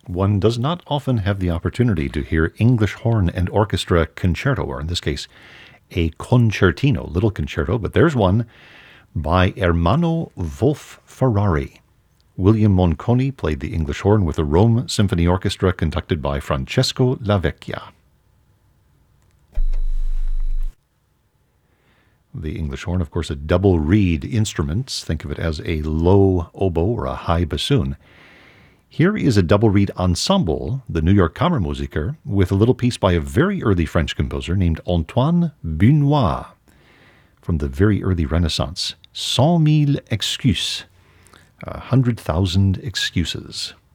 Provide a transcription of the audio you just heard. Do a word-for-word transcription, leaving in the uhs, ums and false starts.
One does not often have the opportunity to hear English horn and orchestra concerto, or in this case, a concertino, little concerto, but there's one by Ermanno Wolf Ferrari. William Monconi played the English horn with the Rome Symphony Orchestra conducted by Francesco Lavecchia. The English horn, of course, a double reed instrument. Think of it as a low oboe or a high bassoon. Here is a double reed ensemble, the New York Kammermusiker, with a little piece by a very early French composer named Antoine Bunois from the very early Renaissance. Cent mille excuses, a hundred thousand excuses.